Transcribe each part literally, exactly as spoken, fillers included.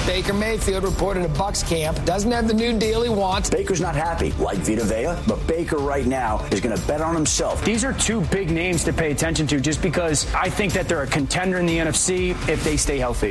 Baker Mayfield reported to Bucs camp. Doesn't have the new deal he wants. Baker's not happy, like Vita Vea, but Baker right now is going to bet on himself. These are two big names to pay attention to just because I think that they're a contender in the N F C if they stay healthy.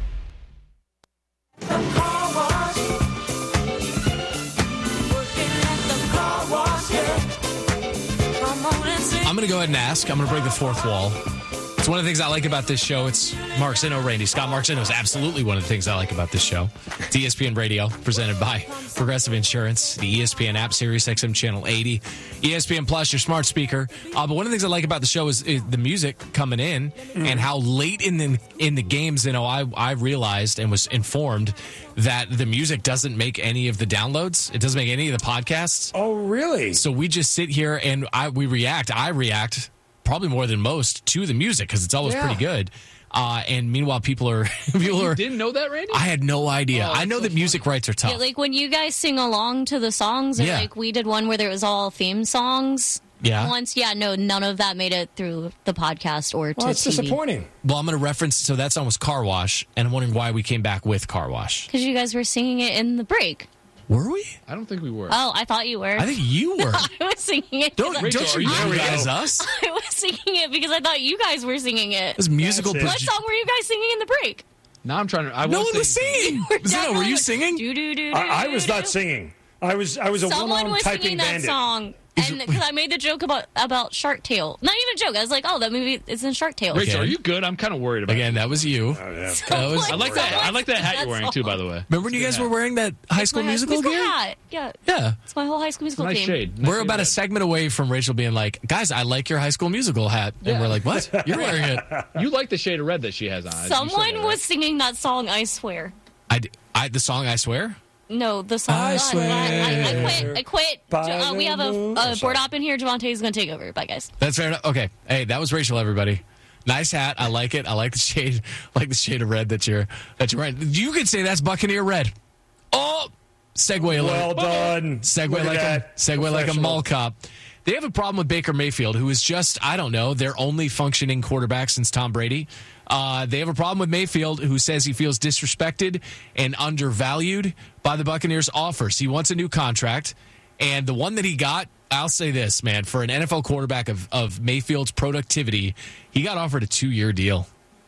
I'm going to go ahead and ask. I'm going to break the fourth wall. It's one of the things I like about this show. It's Mark Zinno, Randy Scott. Mark Zinno is absolutely one of the things I like about this show. It's E S P N Radio, presented by Progressive Insurance, the E S P N app, Sirius X M Channel eighty, E S P N Plus, your smart speaker. Uh, but one of the things I like about the show is, is the music coming in mm. and how late in the in the games, you know, I, I realized and was informed that the music doesn't make any of the downloads. It doesn't make any of the podcasts. Oh, really? So we just sit here and I we react. I react probably more than most to the music because it's always yeah. pretty good. Uh, and meanwhile, people are people are. You didn't know that, Randy? I had no idea. Oh, I know so that music funny. rights are tough. Yeah, like when you guys sing along to the songs, or yeah. like we did one where there was all theme songs. Yeah. Once, yeah, no, none of that made it through the podcast or to well, that's T V. Disappointing. Well, I'm going to reference. So that song was Car Wash, and I'm wondering why we came back with Car Wash. Because you guys were singing it in the break. Were we? I don't think we were. Oh, I thought you were. I think you were. I was singing it. Don't, Rachel, don't you you guys us? I was singing it because I thought you guys were singing it. This musical. That's it. What song were you guys singing in the break? Now I'm trying to. I no was one was singing. Zeno, were you singing? Do, do, do, I, I was not singing. I was I was a Someone one-armed was typing singing that bandit. song. And because I made the joke about, about Shark Tale. Not even a joke. I was like, oh, that movie is in Shark Tale. Rachel, Okay. are you good? I'm kind of worried about Again, you. that was you. Oh, yeah. That was, I like that. I like that hat you're wearing too, by the way. remember when you guys were wearing that High School My Musical gear? hat. Yeah. Yeah. It's my whole High School Musical Nice theme. shade. Nice We're shade about a red. segment away from Rachel being like, guys, I like your High School Musical hat. And Yeah. we're like, what? You're wearing it. You like the shade of red that she has on. You said Someone that, right? was singing that song, I swear. I, I, the song, I swear? No, the song. I I, swear. I, I quit. I quit. By Uh, we have a, the moon- a Oh, board sorry. op in here. Javante is going to take over. Bye, guys. That's fair enough. Okay. Hey, that was Rachel, everybody. Nice hat. I like it. I like the shade. I like the shade of red that you're that you're wearing. You could say that's Buccaneer red. Oh, segue alert. Well done. Segue Look at like a that. segue like a Professional. mall cop. They have a problem with Baker Mayfield, who is just, I don't know, their only functioning quarterback since Tom Brady. Uh, they have a problem with Mayfield, who says he feels disrespected and undervalued by the Buccaneers' offers. He wants a new contract, and the one that he got, I'll say this, man, for an N F L quarterback of, of Mayfield's productivity, he got offered a two-year deal.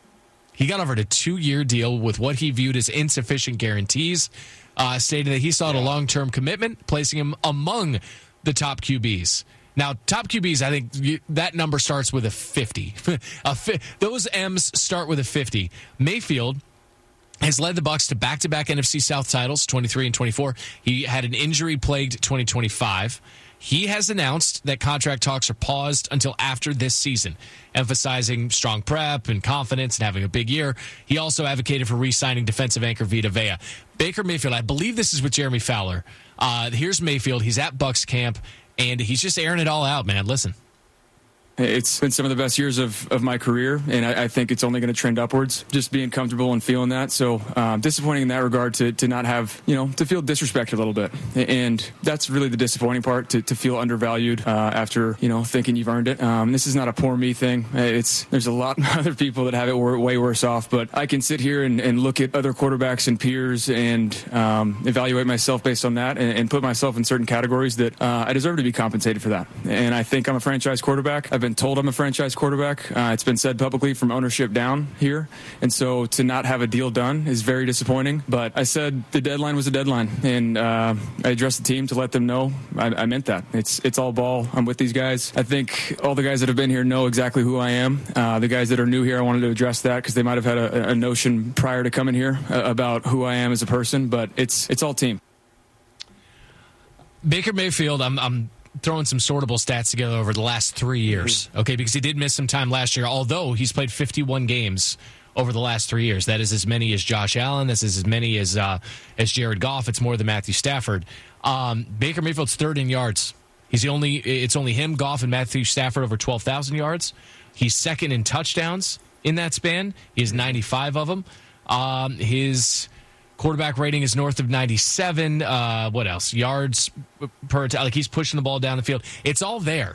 He got offered a two-year deal with what he viewed as insufficient guarantees, uh, stating that he sought a long-term commitment, placing him among the top Q Bs. Now, top Q Bs, I think you, that number starts with a fifty. a fi- those M's start with a fifty. Mayfield has led the Bucs to back-to-back N F C South titles, twenty-three and twenty-four. He had an injury-plagued twenty twenty-five. He has announced that contract talks are paused until after this season, emphasizing strong prep and confidence and having a big year. He also advocated for re-signing defensive anchor Vita Vea. Baker Mayfield, I believe this is with Jeremy Fowler. Uh, here's Mayfield. He's at Bucs camp, and he's just airing it all out, man. Listen. It's been some of the best years of, of my career, and I, I think it's only going to trend upwards, just being comfortable and feeling that. So um, disappointing in that regard to, to not have, you know, to feel disrespected a little bit. And that's really the disappointing part, to, to feel undervalued uh, after, you know, thinking you've earned it. Um, this is not a poor me thing. It's There's a lot of other people that have it way worse off, but I can sit here and, and look at other quarterbacks and peers and um, evaluate myself based on that and, and put myself in certain categories that uh, I deserve to be compensated for that. And I think I'm a franchise quarterback. I've been told I'm a franchise quarterback. Uh, it's been said publicly from ownership down here. And so to not have a deal done is very disappointing. But I said the deadline was a deadline. And uh, I addressed the team to let them know I, I meant that. It's it's all ball. I'm with these guys. I think all the guys that have been here know exactly who I am. Uh, the guys that are new here, I wanted to address that because they might have had a, a notion prior to coming here uh, about who I am as a person. But it's it's all team. Baker Mayfield, I'm... I'm throwing some sortable stats together over the last three years, okay, because he did miss some time last year, although he's played fifty-one games over the last three years. That is as many as Josh Allen. This is as many as uh, as Jared Goff. It's more than Matthew Stafford. Um, Baker Mayfield's third in yards. He's the only. It's only him, Goff, and Matthew Stafford over twelve thousand yards. He's second in touchdowns in that span. He has ninety-five of them. Um, his quarterback rating is north of ninety-seven. Uh, what else? Yards per attack. Like, he's pushing the ball down the field. It's all there.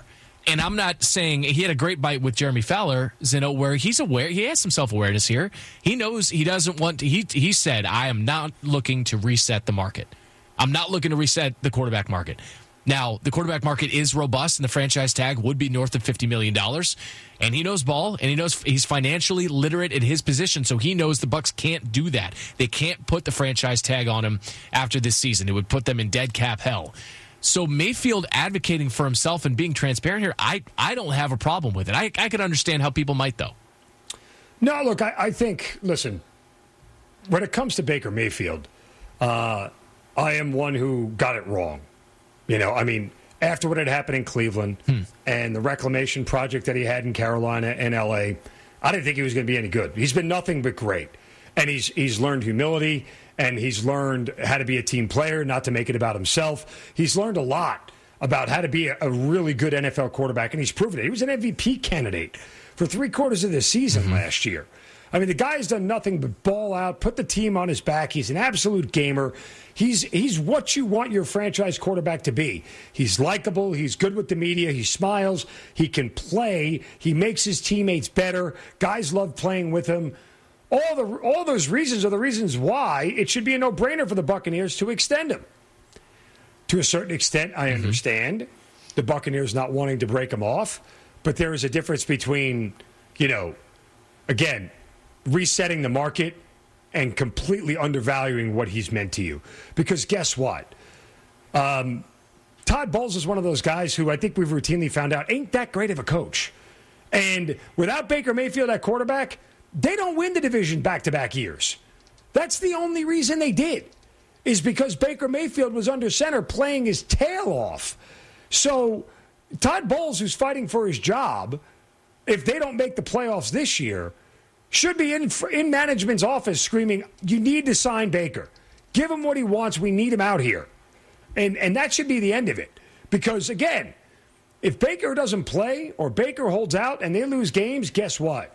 And I'm not saying he had a great bite with Jeremy Fowler, Zeno, where he's aware, he has some self-awareness here. He knows he doesn't want to, he, he said, I am not looking to reset the market. I'm not looking to reset the quarterback market. Now, the quarterback market is robust, and the franchise tag would be north of fifty million dollars. And he knows ball, and he knows he's financially literate in his position, so he knows the Bucs can't do that. They can't put the franchise tag on him after this season. It would put them in dead cap hell. So Mayfield advocating for himself and being transparent here, I, I don't have a problem with it. I, I could understand how people might, though. No, look, I, I think, listen, when it comes to Baker Mayfield, uh, I am one who got it wrong. You know, I mean, after what had happened in Cleveland hmm. and the reclamation project that he had in Carolina and L A, I didn't think he was going to be any good. He's been nothing but great. And he's he's learned humility, and he's learned how to be a team player, not to make it about himself. He's learned a lot about how to be a, a really good N F L quarterback, and he's proven it. He was an M V P candidate for three quarters of the season mm-hmm. last year. I mean, the guy's done nothing but ball out, put the team on his back. He's an absolute gamer. He's he's what you want your franchise quarterback to be. He's likable. He's good with the media. He smiles. He can play. He makes his teammates better. Guys love playing with him. All the all those reasons are the reasons why it should be a no-brainer for the Buccaneers to extend him. To a certain extent, I mm-hmm. understand the Buccaneers not wanting to break him off, but there is a difference between, you know, again, resetting the market and completely undervaluing what he's meant to you. Because guess what? Um, Todd Bowles is one of those guys who I think we've routinely found out ain't that great of a coach. And without Baker Mayfield at quarterback, they don't win the division back-to-back years. That's the only reason they did, is because Baker Mayfield was under center playing his tail off. So Todd Bowles, who's fighting for his job, if they don't make the playoffs this year, should be in in management's office screaming, you need to sign Baker. Give him what he wants. We need him out here. And and that should be the end of it. Because, again, if Baker doesn't play or Baker holds out and they lose games, guess what?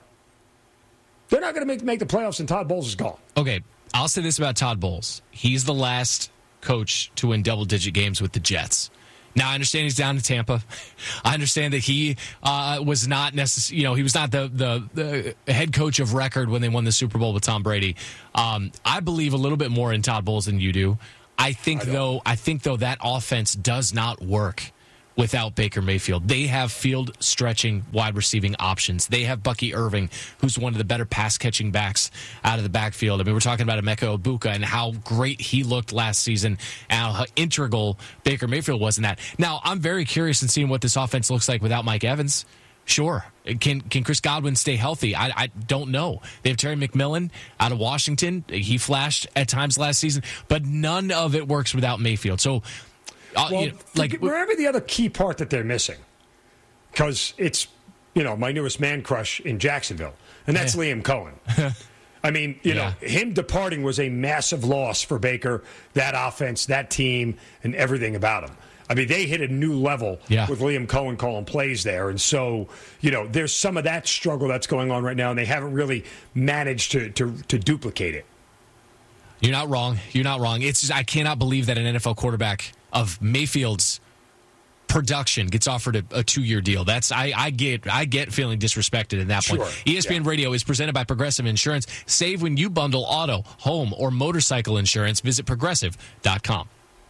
They're not going to make, make the playoffs and Todd Bowles is gone. Okay, I'll say this about Todd Bowles. He's the last coach to win double-digit games with the Jets. Now, I understand he's down to Tampa. I understand that he uh, was not necessarily, you know, he was not the, the the head coach of record when they won the Super Bowl with Tom Brady. Um, I believe a little bit more in Todd Bowles than you do. I think I though, I think though that offense does not work without Baker Mayfield. They have field stretching wide receiving options. They have Bucky Irving, who's one of the better pass catching backs out of the backfield. I mean, we're talking about Emeka Egbuka and how great he looked last season and how integral Baker Mayfield was in that. Now, I'm very curious in seeing what this offense looks like without Mike Evans. Sure. Can can Chris Godwin stay healthy? I, I don't know. They have Terry McMillan out of Washington. He flashed at times last season, but none of it works without Mayfield. So, Uh, well, you know, like remember the other key part that they're missing, because it's, you know, my newest man crush in Jacksonville, and that's yeah. Liam Cohen. I mean, you yeah. know, him departing was a massive loss for Baker, that offense, that team, and everything about him. I mean, they hit a new level yeah. with Liam Cohen calling plays there, and so, you know, there's some of that struggle that's going on right now, and they haven't really managed to to, to duplicate it. You're not wrong. You're not wrong. It's just, I cannot believe that an N F L quarterback of Mayfield's production gets offered a, a two-year deal. That's I, I get I get feeling disrespected at that point. Sure. E S P N yeah. Radio is presented by Progressive Insurance. Save when you bundle auto, home, or motorcycle insurance. Visit progressive dot com.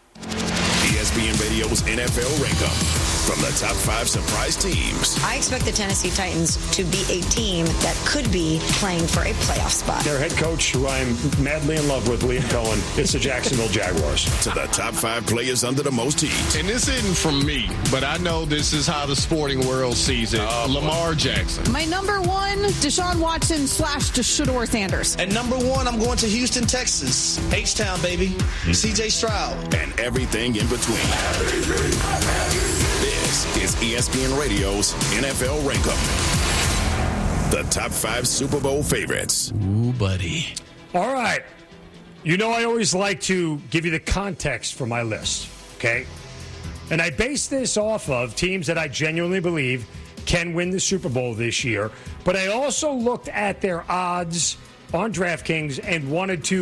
E S P N Radio's N F L Rankup. From the top five surprise teams. I expect the Tennessee Titans to be a team that could be playing for a playoff spot. Their head coach, who I'm madly in love with, Liam Cohen, it's the Jacksonville Jaguars. To the top five players under the most heat. And this isn't from me, but I know this is how the sporting world sees it. Oh, Lamar Jackson. My number one, Deshaun Watson slash Shedeur Sanders. At number one, I'm going to Houston, Texas. H-Town, baby. Mm-hmm. C J Stroud. And everything in between. This is E S P N Radio's N F L Rankup. The top five Super Bowl favorites. Ooh, buddy. All right. You know I always like to give you the context for my list, okay? And I base this off of teams that I genuinely believe can win the Super Bowl this year. But I also looked at their odds on DraftKings and wanted to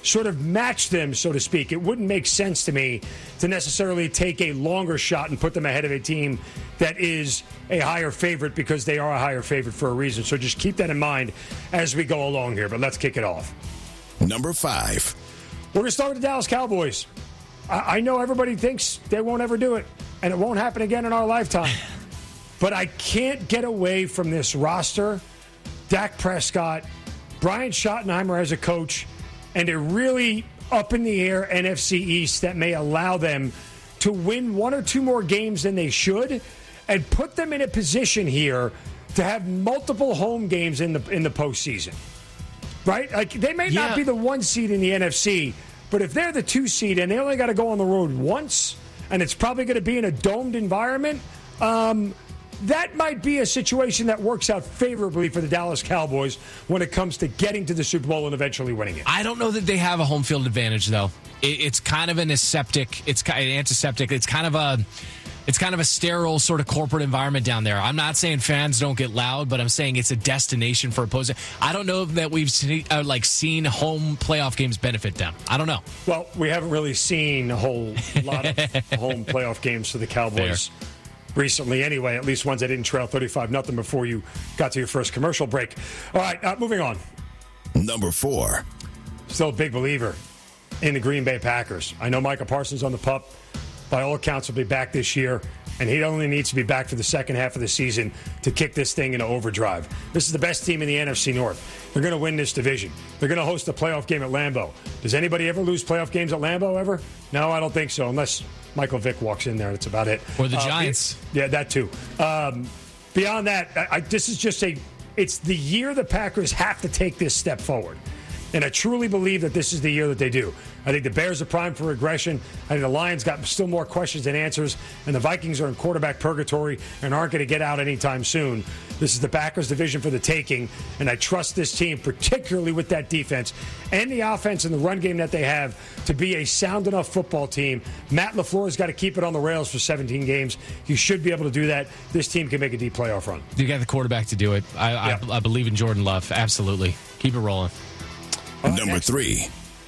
sort of match them, so to speak. It wouldn't make sense to me to necessarily take a longer shot and put them ahead of a team that is a higher favorite because they are a higher favorite for a reason. So just keep that in mind as we go along here. But let's kick it off. Number five. We're going to start with the Dallas Cowboys. I, I know everybody thinks they won't ever do it, and it won't happen again in our lifetime. But I can't get away from this roster. Dak Prescott, Brian Schottenheimer as a coach, and a really up-in-the-air N F C East that may allow them to win one or two more games than they should and put them in a position here to have multiple home games in the in the postseason. Right? Like, they may yeah. not be the one seed in the N F C, but if they're the two seed and they only got to go on the road once, and it's probably going to be in a domed environment, um, that might be a situation that works out favorably for the Dallas Cowboys when it comes to getting to the Super Bowl and eventually winning it. I don't know that they have a home field advantage, though. It, it's kind of an aseptic, it's an antiseptic. It's kind of a, it's kind of a sterile sort of corporate environment down there. I'm not saying fans don't get loud, but I'm saying it's a destination for opposing. I don't know that we've seen, uh, like seen home playoff games benefit them. I don't know. Well, we haven't really seen a whole lot of home playoff games for the Cowboys. Fair. Recently, anyway, at least ones that didn't trail thirty-five nothing before you got to your first commercial break. All right, uh, moving on. Number four. Still a big believer in the Green Bay Packers. I know Micah Parsons on the pup. By all accounts, will be back this year, and he only needs to be back for the second half of the season to kick this thing into overdrive. This is the best team in the N F C North. They're going to win this division. They're going to host a playoff game at Lambeau. Does anybody ever lose playoff games at Lambeau ever? No, I don't think so, unless Michael Vick walks in there. That's about it. Or the uh, Giants. It, yeah, that too. Um, beyond that, I, I, this is just a, it's the year the Packers have to take this step forward. And I truly believe that this is the year that they do. I think the Bears are primed for regression. I think the Lions got still more questions than answers. And the Vikings are in quarterback purgatory and aren't going to get out anytime soon. This is the Packers division for the taking. And I trust this team, particularly with that defense and the offense and the run game that they have, to be a sound enough football team. Matt LaFleur's got to keep it on the rails for seventeen games. You should be able to do that. This team can make a deep playoff run. You got the quarterback to do it. I, yeah. I, I believe in Jordan Love. Absolutely. Keep it rolling. Uh, Number next. three.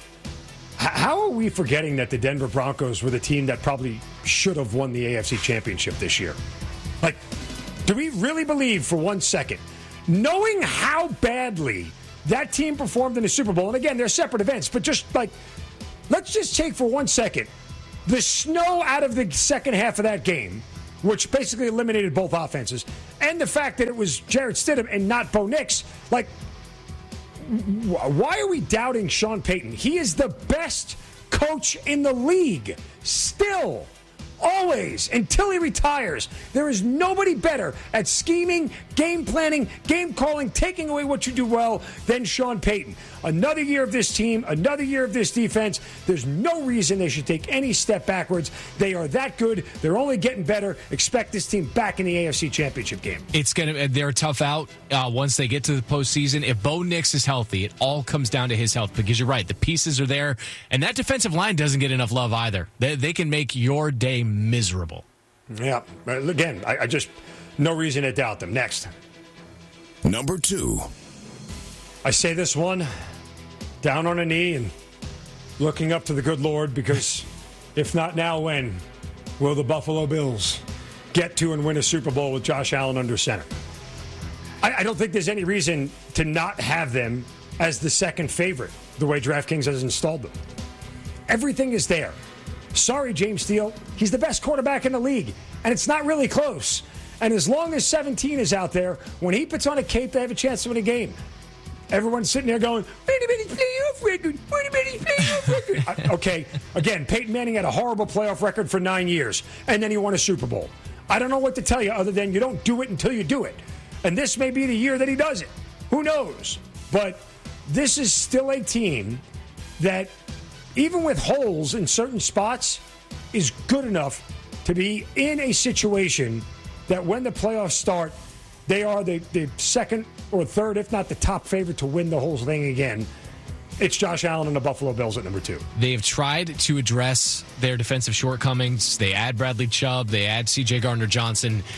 How are we forgetting that the Denver Broncos were the team that probably should have won the A F C Championship this year? Like, do we really believe for one second, knowing how badly that team performed in the Super Bowl, and again, they're separate events, but just like, let's just take for one second the snow out of the second half of that game, which basically eliminated both offenses, and the fact that it was Jarrett Stidham and not Bo Nix, like, why are we doubting Sean Payton? He is the best coach in the league. Still. Always. Until he retires. There is nobody better at scheming, game planning, game calling, taking away what you do well than Sean Payton. Another year of this team, another year of this defense. There's no reason they should take any step backwards. They are that good. They're only getting better. Expect this team back in the A F C Championship game. It's gonna. They're a tough out uh, once they get to the postseason. If Bo Nix is healthy, it all comes down to his health, because you're right. The pieces are there, and that defensive line doesn't get enough love either. They, they can make your day miserable. Yeah. Again, I, I just no reason to doubt them. Next. Number two. I say this one down on a knee and looking up to the good Lord, because if not now, when will the Buffalo Bills get to and win a Super Bowl with Josh Allen under center? I, I don't think there's any reason to not have them as the second favorite, the way DraftKings has installed them. Everything is there. Sorry, James Steele. He's the best quarterback in the league, and it's not really close. And as long as seventeen is out there, when he puts on a cape, they have a chance to win a game. Everyone's sitting there going, wait a minute, playoff record, wait a minute, playoff record. Okay, again, Peyton Manning had a horrible playoff record for nine years, and then he won a Super Bowl. I don't know what to tell you other than you don't do it until you do it. And this may be the year that he does it. Who knows? But this is still a team that, even with holes in certain spots, is good enough to be in a situation that when the playoffs start, they are the, the second or third, if not the top favorite to win the whole thing again. It's Josh Allen and the Buffalo Bills at number two. They have tried to address their defensive shortcomings. They add Bradley Chubb. They add C J Gardner-Johnson.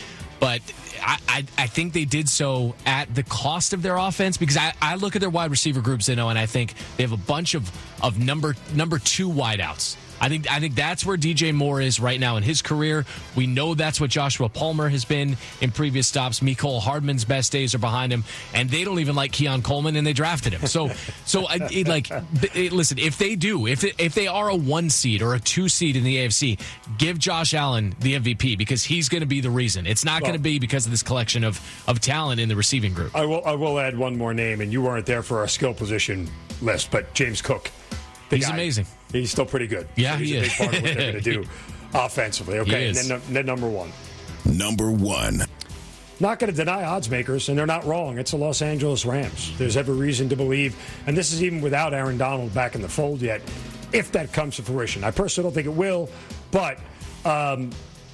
but I, I, I think they did so at the cost of their offense, because I, I look at their wide receiver groups, you know, and I think they have a bunch of, of number number two wideouts. I think I think that's where D J Moore is right now in his career. We know that's what Joshua Palmer has been in previous stops. Mecole Hardman's best days are behind him, and they don't even like Keon Coleman, and they drafted him. So, so it, like, it, listen, if they do, if it, if they are a one seed or a two seed in the A F C, give Josh Allen the M V P, because he's going to be the reason. It's not well, going to be because of this collection of of talent in the receiving group. I will I will add one more name, and you weren't there for our skill position list, but James Cook. He's guy, amazing. He's still pretty good. Yeah, so he's he a is. big part of what they're going to do offensively. Okay, and then, then number one. Number one. Not going to deny odds makers, and they're not wrong. It's the Los Angeles Rams. There's every reason to believe, and this is even without Aaron Donald back in the fold yet, if that comes to fruition. I personally don't think it will, but um,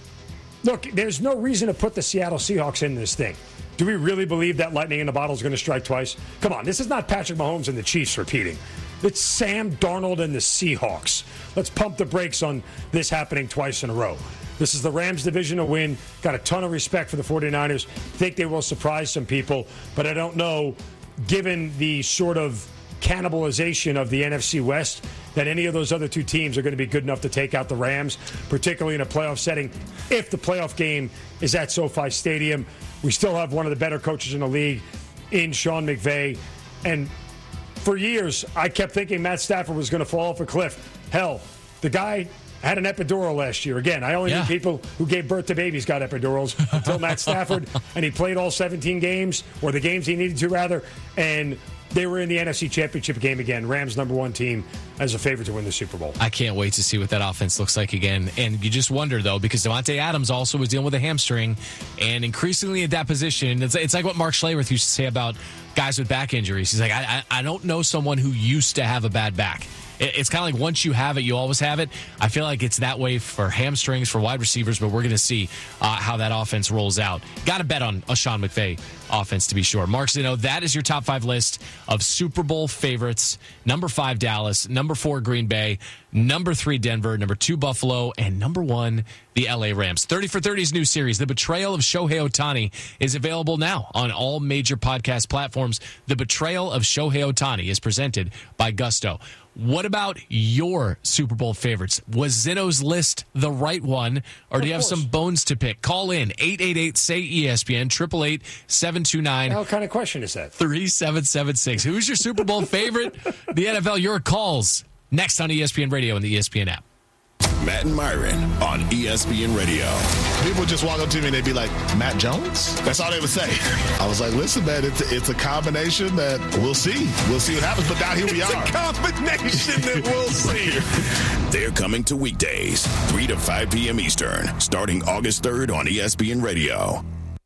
look, there's no reason to put the Seattle Seahawks in this thing. Do we really believe that lightning in the bottle is going to strike twice? Come on, this is not Patrick Mahomes and the Chiefs repeating. It's Sam Darnold and the Seahawks. Let's pump the brakes on this happening twice in a row. This is the Rams divisional win. Got a ton of respect for the 49ers. Think they will surprise some people, but I don't know, given the sort of cannibalization of the N F C West, that any of those other two teams are going to be good enough to take out the Rams, particularly in a playoff setting. If the playoff game is at SoFi Stadium, we still have one of the better coaches in the league in Sean McVay. And for years, I kept thinking Matt Stafford was going to fall off a cliff. Hell, the guy had an epidural last year. Again, I only yeah. knew people who gave birth to babies got epidurals until Matt Stafford, and he played all seventeen games, or the games he needed to, rather, and they were in the N F C Championship game again. Rams number one team as a favorite to win the Super Bowl. I can't wait to see what that offense looks like again. And you just wonder, though, because Devontae Adams also was dealing with a hamstring, and increasingly at that position, it's, it's like what Mark Schlereth used to say about guys with back injuries. He's like, I, I, I don't know someone who used to have a bad back. It's kind of like once you have it, you always have it. I feel like it's that way for hamstrings, for wide receivers, but we're going to see uh, how that offense rolls out. Got to bet on a Sean McVay offense, to be sure. Mark Zeno, that is your top five list of Super Bowl favorites. Number five, Dallas. Number four, Green Bay. Number three, Denver. Number two, Buffalo. And number one, the L A Rams. thirty for thirty's new series, The Betrayal of Shohei Ohtani, is available now on all major podcast platforms. The Betrayal of Shohei Ohtani is presented by Gusto. What about your Super Bowl favorites? Was Zeno's list the right one, or do you have some bones to pick? Call in eight eight eight, S A Y, E S P N, eight eight eight, seven two nine. What kind of question is that? three seven seven six. Who's your Super Bowl favorite? The N F L, your calls next on E S P N Radio and the E S P N app. Matt and Myron on E S P N Radio. People just walk up to me and they'd be like, Matt Jones? That's all they would say. I was like, listen, man, it's a, it's a combination that we'll see. We'll see what happens, but now here we it's are. It's a combination that we'll see. They're coming to weekdays, three to five p.m. Eastern, starting August third on E S P N Radio.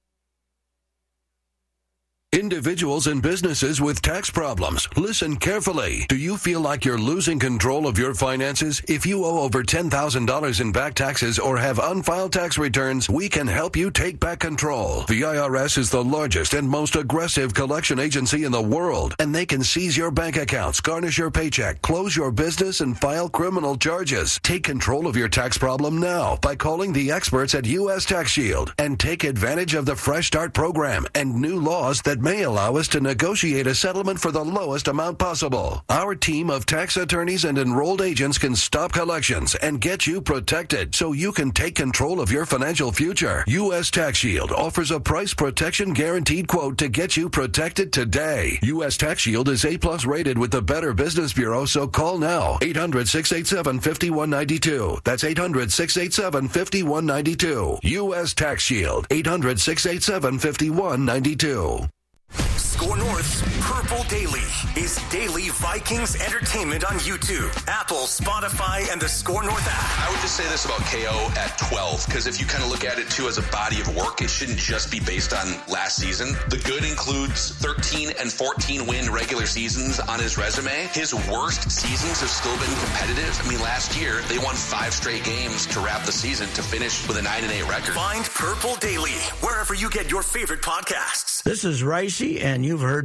Individuals and businesses with tax problems, listen carefully. Do you feel like you're losing control of your finances? If you owe over ten thousand dollars in back taxes or have unfiled tax returns, we can help you take back control. The I R S is the largest and most aggressive collection agency in the world, and they can seize your bank accounts, garnish your paycheck, close your business, and file criminal charges. Take control of your tax problem now by calling the experts at U S Tax Shield and take advantage of the Fresh Start program and new laws that may allow us to negotiate a settlement for the lowest amount possible. Our team of tax attorneys and enrolled agents can stop collections and get you protected so you can take control of your financial future. U S Tax Shield offers a price protection guaranteed quote to get you protected today. U S Tax Shield is A plus rated with the Better Business Bureau, so call now. eight hundred, six eight seven, five one nine two. That's eight hundred, six eight seven, five one nine two. U S Tax Shield. eight hundred, six eight seven, five one nine two. Score North's Purple Daily is daily Vikings entertainment on YouTube, Apple, Spotify, and the Score North app. I would just say this about K O at twelve, because if you kind of look at it, too, as a body of work, it shouldn't just be based on last season. The good includes thirteen and fourteen win regular seasons on his resume. His worst seasons have still been competitive. I mean, last year, they won five straight games to wrap the season to finish with a nine and eight record. Find Purple Daily wherever you get your favorite podcasts. This is Ricey, and you've heard me discuss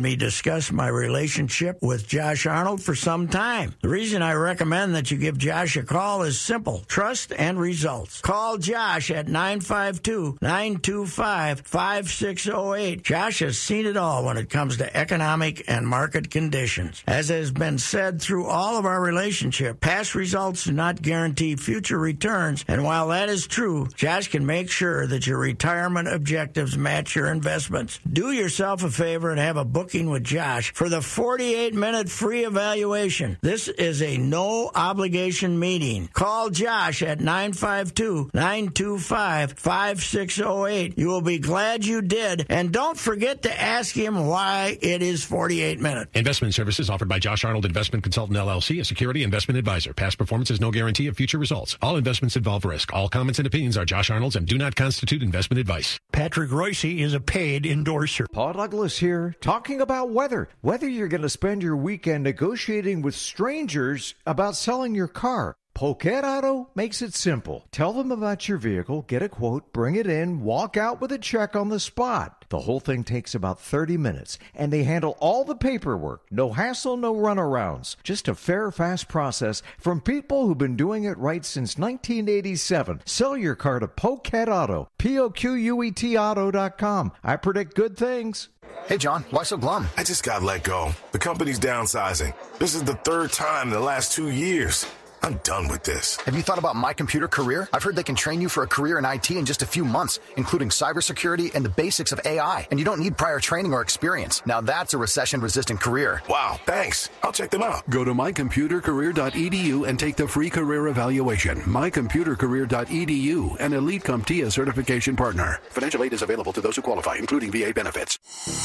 discussed my relationship with Josh Arnold for some time. The reason I recommend that you give Josh a call is simple: trust and results. Call Josh at nine five two, nine two five, five six zero eight. Josh has seen it all when it comes to economic and market conditions. As has been said through all of our relationship, past results do not guarantee future returns, and while that is true, Josh can make sure that your retirement objectives match your investments. Do yourself a favor and have a booking with Josh for the forty-eight minute free evaluation. This is a no-obligation meeting. Call Josh at nine five two, nine two five, five six zero eight. You will be glad you did, and don't forget to ask him why it is forty-eight minutes. Investment services offered by Josh Arnold Investment Consultant, L L C, a security investment advisor. Past performance is no guarantee of future results. All investments involve risk. All comments and opinions are Josh Arnold's and do not constitute investment advice. Patrick Royce is a paid endorser. Paul Douglas here, talking about weather. Whether you're going to spend your weekend negotiating with strangers about selling your car, Poquet Auto makes it simple. Tell them about your vehicle, get a quote, bring it in, walk out with a check on the spot. The whole thing takes about thirty minutes, and they handle all the paperwork. No hassle, no runarounds. Just a fair, fast process from people who've been doing it right since nineteen eighty-seven. Sell your car to Poquet Auto, P O Q U E T auto dot com. I predict good things. Hey, John, why so glum? I just got let go. The company's downsizing. This is the third time in the last two years. I'm done with this. Have you thought about My Computer Career? I've heard they can train you for a career in I T in just a few months, including cybersecurity and the basics of A I. And you don't need prior training or experience. Now that's a recession-resistant career. Wow, thanks. I'll check them out. Go to my computer career dot e d u and take the free career evaluation. my computer career dot e d u, an Elite CompTIA certification partner. Financial aid is available to those who qualify, including V A benefits.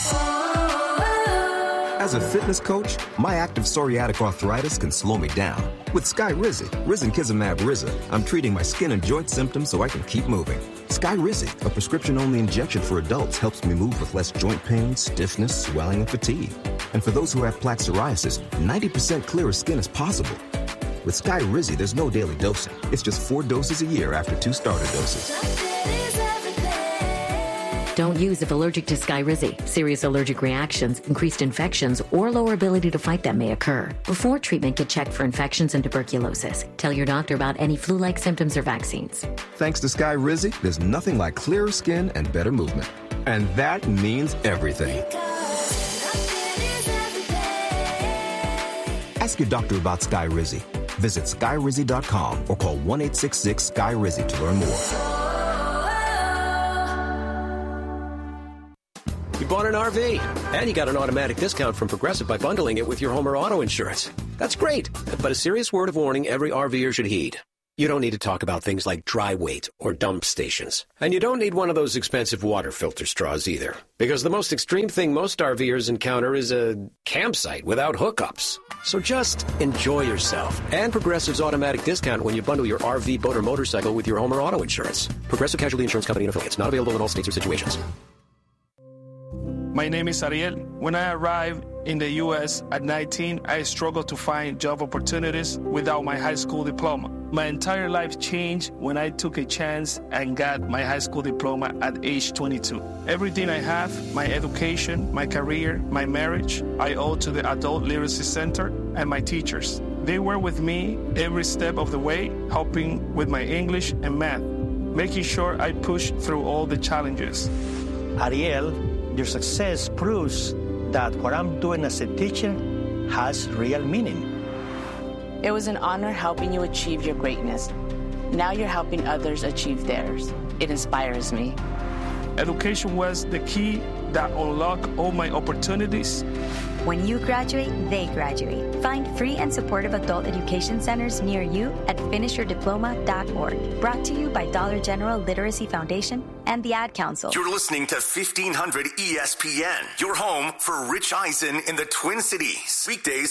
As a fitness coach, my active psoriatic arthritis can slow me down. With Skyrizi, risankizumab Riza, I'm treating my skin and joint symptoms so I can keep moving. Skyrizi, a prescription-only injection for adults, helps me move with less joint pain, stiffness, swelling, and fatigue. And for those who have plaque psoriasis, ninety percent clearer skin is possible. With Skyrizi, there's no daily dosing. It's just four doses a year after two starter doses. Don't use if allergic to Skyrizi. Serious allergic reactions, increased infections, or lower ability to fight them may occur. Before treatment, get checked for infections and tuberculosis. Tell your doctor about any flu-like symptoms or vaccines. Thanks to Skyrizi, there's nothing like clearer skin and better movement. And that means everything. Ask your doctor about Skyrizi. Visit Skyrizi dot com or call one eight six six Sky Rizi to learn more. You bought an R V, and you got an automatic discount from Progressive by bundling it with your home or auto insurance. That's great, but a serious word of warning every RVer should heed. You don't need to talk about things like dry weight or dump stations. And you don't need one of those expensive water filter straws either, because the most extreme thing most RVers encounter is a campsite without hookups. So just enjoy yourself and Progressive's automatic discount when you bundle your R V, boat, or motorcycle with your home or auto insurance. Progressive Casualty Insurance Company and affiliates. Not available in all states or situations. My name is Ariel. When I arrived in the U S at nineteen, I struggled to find job opportunities without my high school diploma. My entire life changed when I took a chance and got my high school diploma at age twenty-two. Everything I have, my education, my career, my marriage, I owe to the Adult Literacy Center and my teachers. They were with me every step of the way, helping with my English and math, making sure I pushed through all the challenges. Ariel, your success proves that what I'm doing as a teacher has real meaning. It was an honor helping you achieve your greatness. Now you're helping others achieve theirs. It inspires me. Education was the key that unlocked all my opportunities. When you graduate, they graduate. Find free and supportive adult education centers near you at finish your diploma dot org. Brought to you by Dollar General Literacy Foundation and the Ad Council. You're listening to fifteen hundred E S P N, your home for Rich Eisen in the Twin Cities. Weekdays